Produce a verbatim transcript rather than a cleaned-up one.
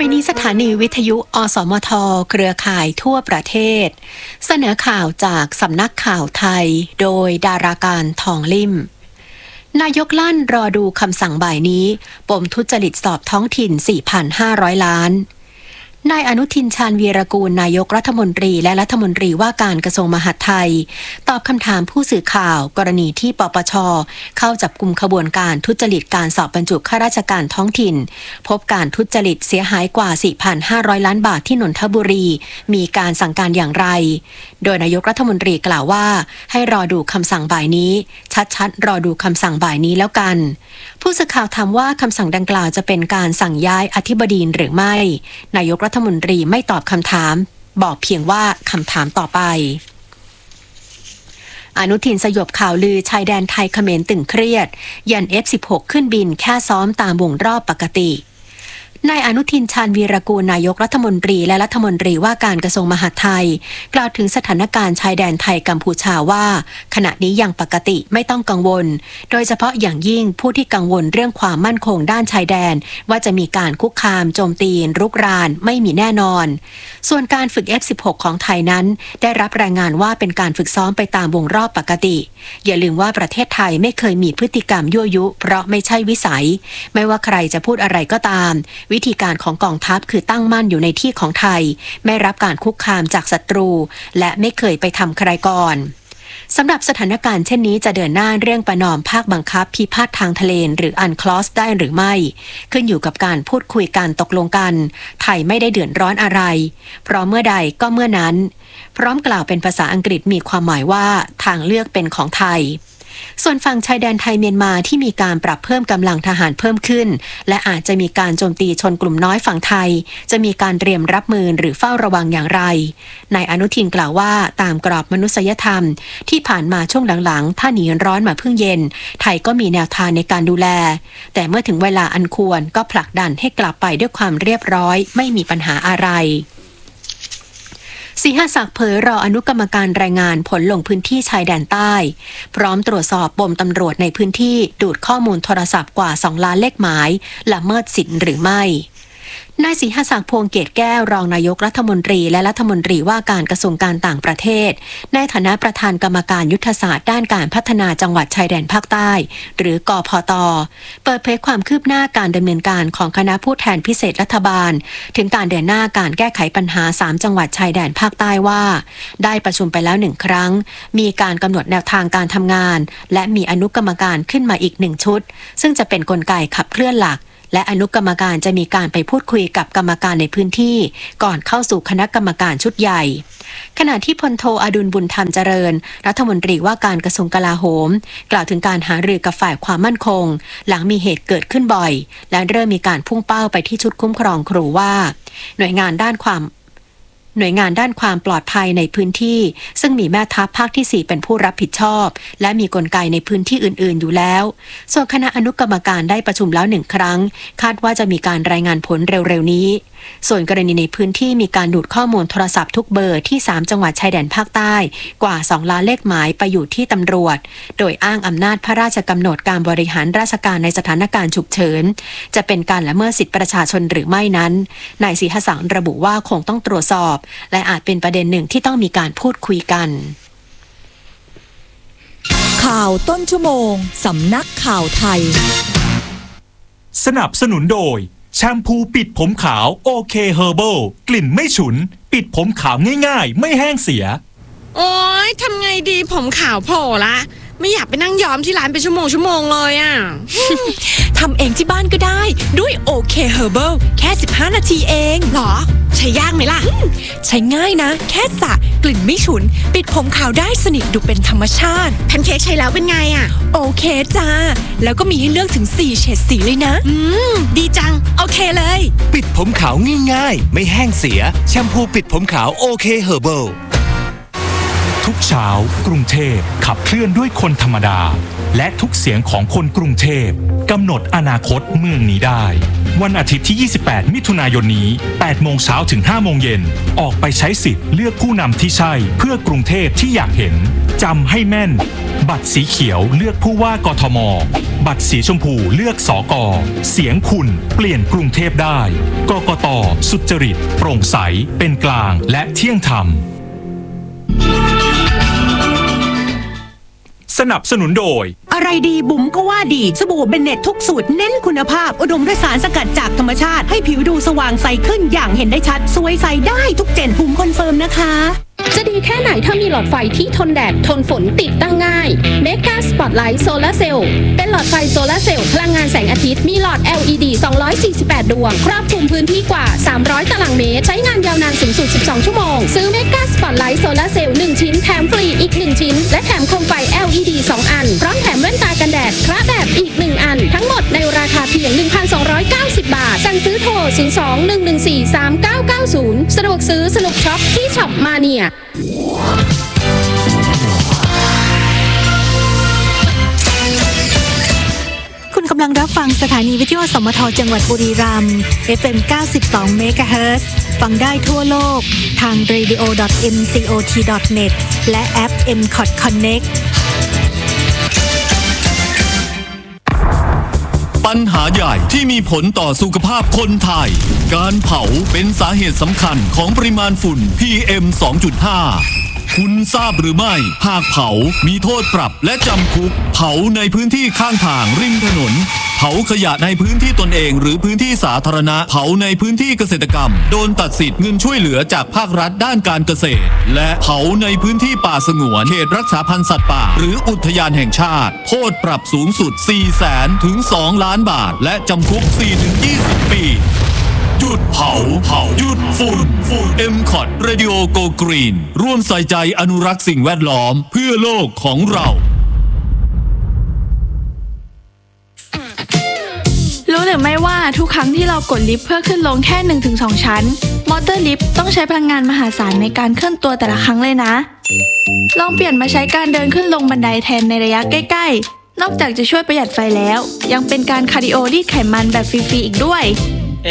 นี้สถานีวิทยุอสมทเครือข่ายทั่วประเทศเสนอข่าวจากสำนักข่าวไทยโดยดาราการทองลิ่มนายกลั่นรอดูคำสั่งบ่ายนี้ปมทุจริตสอบท้องถิ่น สี่พันห้าร้อย ล้านนายอนุทินชาญวีรกูลนายกรัฐมนตรีและรัฐมนตรีว่าการกระทรวงมหาดไทยตอบคำถามผู้สื่อข่าวกรณีที่ปปช.เข้าจับกุมขบวนการทุจริตการสอบบรรจุข้าราชการท้องถิ่นพบการทุจริตเสียหายกว่า สี่พันห้าร้อย ล้านบาทที่นนทบุรีมีการสั่งการอย่างไรโดยนายกรัฐมนตรีกล่าวว่าให้รอดูคำสั่งบ่ายนี้ชัดๆรอดูคำสั่งบ่ายนี้แล้วกันผู้สื่อข่าวถามว่าคำสั่งดังกล่าวจะเป็นการสั่งย้ายอธิบดีหรือไม่นายกรัฐมนตรีไม่ตอบคำถามบอกเพียงว่าคำถามต่อไปอนุทินสยบข่าวลือชายแดนไทยเขมรตึงเครียดยัน เอฟ สิบหก ขึ้นบินแค่ซ้อมตามวงรอบปกตินายอนุทินชาญวีรกูลนายกรัฐมนตรีและรัฐมนตรีว่าการกระทรวงมหาดไทยกล่าวถึงสถานการณ์ชายแดนไทยกัมพูชาว่าขณะนี้ยังปกติไม่ต้องกังวลโดยเฉพาะอย่างยิ่งผู้ที่กังวลเรื่องความมั่นคงด้านชายแดนว่าจะมีการคุกคามโจมตีรุกรานไม่มีแน่นอนส่วนการฝึก เอฟ สิบหก ของไทยนั้นได้รับรายงานว่าเป็นการฝึกซ้อมไปตามวงรอบปกติอย่าลืมว่าประเทศไทยไม่เคยมีพฤติกรรมยั่วยุเพราะไม่ใช่วิสัยไม่ว่าใครจะพูดอะไรก็ตามวิธีการของกองทัพคือตั้งมั่นอยู่ในที่ของไทยไม่รับการคุกคามจากศัตรูและไม่เคยไปทำใครก่อนสำหรับสถานการณ์เช่นนี้จะเดินหน้าเรื่องประนอมภาคบังคับพิพาททางทะเลหรืออันคลอสได้หรือไม่ขึ้นอยู่กับการพูดคุยกันตกลงกันไทยไม่ได้เดือดร้อนอะไรเพราะเมื่อใดก็เมื่อนั้นพร้อมกล่าวเป็นภาษาอังกฤษมีความหมายว่าทางเลือกเป็นของไทยส่วนฝั่งชายแดนไทยเมียนมาที่มีการปรับเพิ่มกำลังทหารเพิ่มขึ้นและอาจจะมีการโจมตีชนกลุ่มน้อยฝั่งไทยจะมีการเตรียมรับมือหรือเฝ้าระวังอย่างไรนายอนุทินกล่าวว่าตามกรอบมนุษยธรรมที่ผ่านมาช่วงหลังๆถ้าหนีร้อนมาพึ่งเย็นไทยก็มีแนวทางในการดูแลแต่เมื่อถึงเวลาอันควรก็ผลักดันให้กลับไปด้วยความเรียบร้อยไม่มีปัญหาอะไรศรีหศักดิ์เผยรออนุกรรมการรายงานผลลงพื้นที่ชายแดนใต้พร้อมตรวจสอบปมตำรวจในพื้นที่ดูดข้อมูลโทรศัพท์กว่าสองล้านเลขหมายละเมิดสิทธิ์หรือไม่นายศรีหศักดิ์พวงเกตแก้วรองนายกรัฐมนตรีและรัฐมนตรีว่าการกระทรวงการต่างประเทศในฐานะประธานกรรมการยุทธศาสตร์ด้านการพัฒนาจังหวัดชายแดนภาคใต้หรือกพต.เปิดเผยความคืบหน้าการดำเนินการของคณะผู้แทนพิเศษรัฐบาลถึงการเดินหน้าการแก้ไขปัญหาสามจังหวัดชายแดนภาคใต้ว่าได้ประชุมไปแล้วหนึ่งครั้งมีการกำหนดแนวทางการทำงานและมีอนุกรรมการขึ้นมาอีกหนึ่งชุดซึ่งจะเป็นกลไกขับเคลื่อนหลักและอนุกรรมการจะมีการไปพูดคุยกับกรรมการในพื้นที่ก่อนเข้าสู่คณะกรรมการชุดใหญ่ขณะที่พลโทอดุลบุญธรรมเจริญรัฐมนตรีว่าการกระทรวงกลาโหมกล่าวถึงการหารือกับฝ่ายความมั่นคงหลังมีเหตุเกิดขึ้นบ่อยและเริ่มมีการพุ่งเป้าไปที่ชุดคุ้มครองครูว่าหน่วยงานด้านความหน่วยงานด้านความปลอดภัยในพื้นที่ซึ่งมีแม่ทัพภาคที่สี่เป็นผู้รับผิดชอบและมีกลไกในพื้นที่อื่นๆอยู่แล้วส่วนคณะอนุกรรมการได้ประชุมแล้วหนึ่งครั้งคาดว่าจะมีการรายงานผลเร็วๆนี้ส่วนกรณีในพื้นที่มีการดูดข้อมูลโทรศัพท์ทุกเบอร์ที่สามจังหวัดชายแดนภาคใต้กว่าสองล้านเลขหมายไปอยู่ที่ตำรวจโดยอ้างอำนาจพระราชกำหนดการบริหารราชการในสถานการณ์ฉุกเฉินจะเป็นการละเมิดสิทธิประชาชนหรือไม่นั้นนายศรีหศักดิ์ระบุว่าคงต้องตรวจสอบและอาจเป็นประเด็นหนึ่งที่ต้องมีการพูดคุยกันข่าวต้นชั่วโมงสำนักข่าวไทยสนับสนุนโดยแชมพูปิดผมขาวโอเคเฮอร์เบิลกลิ่นไม่ฉุนปิดผมขาวง่ายๆไม่แห้งเสียโอ๊ยทำไงดีผมขาวโผล่ละไม่อยากไปนั่งย้อมที่ร้านเป็นชั่วโมงชั่วโมงเลยอ่ะทำเองที่บ้านก็ได้ด้วยโอเคเฮอร์เบิลแค่สิบห้านาทีเองหรอใช้ยากไหมล่ะใช้ง่ายนะแค่สระกลิ่นไม่ฉุนปิดผมขาวได้สนิทดูเป็นธรรมชาติแพนเค้กใช้แล้วเป็นไงอ่ะโอเคจ้าแล้วก็มีให้เลือกถึงสี่เฉดสีเลยนะอืมดีจังโอเคเลยปิดผมขาวง่ายๆไม่แห้งเสียแชมพูปิดผมขาวโอเคเฮอร์เบิลทุกเช้ากรุงเทพขับเคลื่อนด้วยคนธรรมดาและทุกเสียงของคนกรุงเทพกำหนดอนาคตเมืองนี้ได้วันอาทิตย์ที่ ยี่สิบแปด มิถุนายนนี้ แปดโมงเช้าถึง ห้าโมงเย็น ออกไปใช้สิทธิ์เลือกผู้นำที่ใช่เพื่อกรุงเทพที่อยากเห็น จำให้แม่น บัตรสีเขียวเลือกผู้ว่ากทม บัตรสีชมพูเลือกสก.เสียงคุณเปลี่ยนกรุงเทพได้ กกต.สุจริต โปร่งใส เป็นกลางและเที่ยงธรรม สนับสนุนโดยอะไรดีบุ๋มก็ว่าดีสบู่เบนเน็ตทุกสูตรเน้นคุณภาพอุดมด้วยสารสกัดจากธรรมชาติให้ผิวดูสว่างใสขึ้นอย่างเห็นได้ชัดสวยใสได้ทุกเจนบุ๋มคอนเฟิร์มนะคะจะดีแค่ไหนถ้ามีหลอดไฟที่ทนแดดทนฝนติดตั้งง่าย Mega Spotlight Solar Cell เป็นหลอดไฟโซลาร์เซลล์พลังงานแสงอาทิตย์มีหลอด แอล อี ดี สองร้อยสี่สิบแปด ดวงครอบคลุมพื้นที่กว่าสามร้อยตารางเมตรใช้งานยาวนานสูงสุดสิบสองชั่วโมงซื้อ Mega Spotlight Solar Cell หนึ่งชิ้นแถมฟรีอีกหนึ่งชิ้นและแถมโคมไฟ แอล อี ดี สองอันพร้อมแถมแว่นตากันแดดพระแบบอีกหนึ่งอันทั้งหมดในราคาเพียง หนึ่งพันสองร้อยเก้าสิบ บาทสั่งซื้อโทรศูนย์ สอง หนึ่ง หนึ่ง สี่ สาม เก้า เก้า ศูนย์สะดวกซื้อสนุกช็อปที่ช็อปมาเนียคุณกำลังรับฟังสถานีวิทยุสมทจังหวัดบุรีรัมย์ เอฟ เอ็ม เก้าสิบสอง เมกะเฮิรตซ์ ฟังได้ทั่วโลกทาง เรดิโอ ดอท เอ็ม ซี โอ ที ดอท เน็ต และแอป เอ็ม คอท Connect ปัญหาใหญ่ที่มีผลต่อสุขภาพคนไทย การเผาเป็นสาเหตุสำคัญของปริมาณฝุ่น พี เอ็ม สองจุดห้า คุณทราบหรือไม่หากเผามีโทษปรับและจำคุกเผาในพื้นที่ข้างทางริมถนนเผาขยะในพื้นที่ตนเองหรือพื้นที่สาธารณะเผาในพื้นที่เกษตรกรรมโดนตัดสิทธิ์เงินช่วยเหลือจากภาครัฐด้านการเกษตรและเผาในพื้นที่ป่าสงวนเขตรักษาพันธุ์สัตว์ป่าหรืออุทยานแห่งชาติโทษปรับสูงสุด สี่แสน ถึง สอง ล้านบาทและจำคุก สี่ถึงยี่สิบ ปีหยุดเผาเผาหยุดฝุ่นฝุ่น เอ็ม คอท Radio Go Green ร่วมใส่ใจอนุรักษ์สิ่งแวดล้อมเพื่อโลกของเรารู้หรือไม่ว่าทุกครั้งที่เรากดลิฟต์เพื่อขึ้นลงแค่ หนึ่งถึงสอง ชั้นมอเตอร์ลิฟต์ต้องใช้พลังงานมหาศาลในการเคลื่อนตัวแต่ละครั้งเลยนะลองเปลี่ยนมาใช้การเดินขึ้นลงบันไดแทนในระยะใกล้ๆนอกจากจะช่วยประหยัดไฟแล้วยังเป็นการคาร์ดิโอรีดไขมันแบบฟรีๆอีกด้วย